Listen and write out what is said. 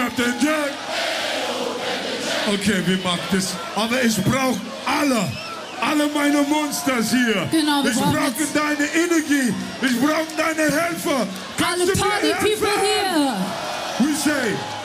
Captain Jack. Okay, wir machen das. Aber ich brauche alle meine Monsters hier. Genau, wir ich brauchen brauche jetzt deine Energie. Ich brauche deine Helfer. Kannst alle du mir Party helfen? people here. We say